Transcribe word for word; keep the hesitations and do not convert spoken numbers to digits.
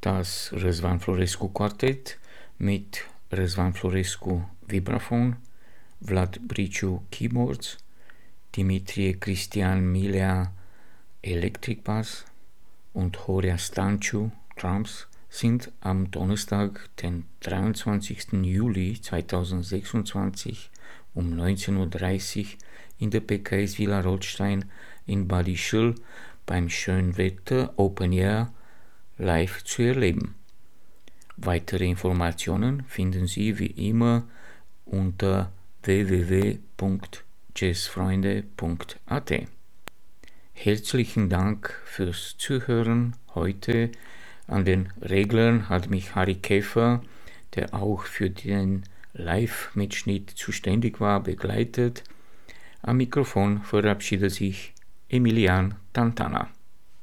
das Răzvan Florescu Quartet mit Răzvan Florescu Vibraphon, Vlad Briciu Keyboards, Dimitrie Cristian Milea Electric Bass und Horia Stanciu Drums sind am Donnerstag, den dreiundzwanzigsten Juli zweitausendsechsundzwanzig um neunzehn Uhr dreißig in der P K S Villa Rothstein in Bad Ischl beim Schönwetter Open Air live zu erleben. Weitere Informationen finden Sie wie immer unter w w w punkt jazzfreunde punkt a t. Herzlichen Dank fürs Zuhören heute. An den Reglern hat mich Harry Käfer, der auch für den Live-Mitschnitt zuständig war, begleitet. Am Mikrofon verabschiedet sich Emilian Tantana.